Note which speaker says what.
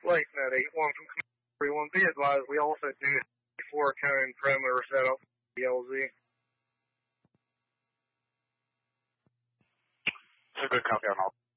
Speaker 1: LakeNet 81 from everyone. Be advised, we also do have a 4-cone perimeter setup for the LZ.
Speaker 2: It's a good copy on all.